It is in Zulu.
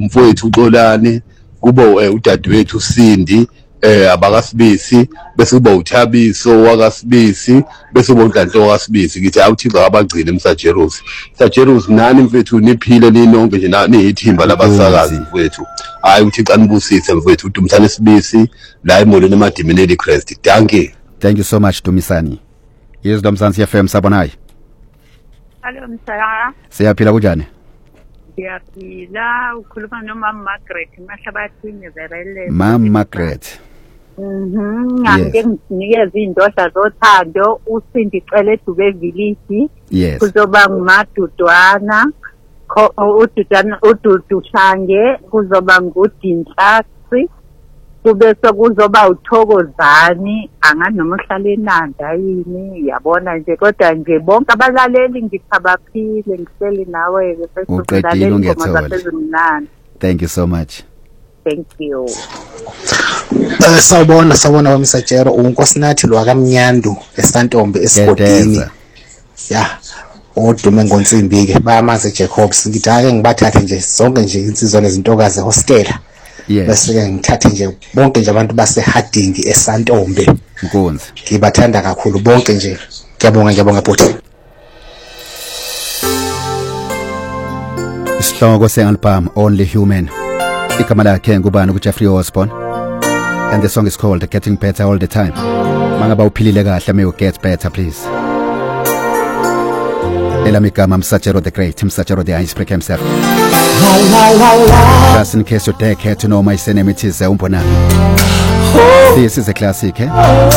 umfowethu uXolani, kuba udadewethu uSindi, abakaSibisi, bese kuba uThabiso wakaSibisi, bese kuba uNhlanhla wakaSibisi. Ngithi awuThixo akabagcine Msajerusi. Msajerusi nani mfethu niphile ninonke nje niyithimba labasakazi mfethu. Hayi uThixo anibusise mfethu, uDumisani Sibisi la emolweni eMadimineli Crest. Thank you so much Dumisani. Yes Mzansi FM sabonai. Hello Msala. Siyaphila kunjani? Siyaphila, ukhuluma noMama Margaret Mahlabathini Verele. Mama Margaret. Ngike nginikeza indodla zothando uSindi Cele Dube Village. Yes. Kuzoba nguMadudwana, uDudushange, kuzoba nguDinhlasi. Kube sokuzoba uThokozani, anganoma uhlala eNanda yini, yabona nje kodwa nje bonke abalaleli ngithabaphile ngihleli nawe ke uqedile ungethola. Thank you so much. Thank you. Sawubona wamsajero uNkosinathi lwakamnyandu eSantombe esigodini. Yeah. Odume ngonsimbi ke bayamazi Jacobs ngithi ake ngibathathe nje zonke nje insizwa nezintokazi hostela. Yes. Bese ke ngithathe nje bonke nje abantu baseHarding eSantombe. Nkonzi. Ngibathanda kakhulu bonke nje. Ngiyabonga bhuti. Isihloko se-album Only Human. Igama lakhe ngubani kuJeffrey Osborne. And the song is called Getting Better All the Time. Mangaba uphilile kahle may you get better please. Elami igama Msajero the Great, Msajero the Icebreaker himself. Just in case you dare care to know my surname, it is Umbonani. This is a classic, eh?